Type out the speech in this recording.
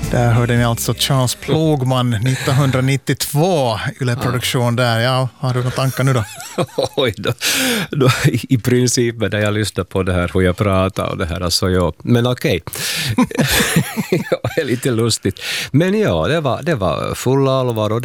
Där hörde ni alltså Charles Plogman 1992, Yle-produktion där. Ja, har du några tankar nu då? Oj då, i princip när jag lyssnar på det här hur jag pratar och det här, alltså ja. Men okej. Det är lite lustigt. Men ja, det var fulla allvar och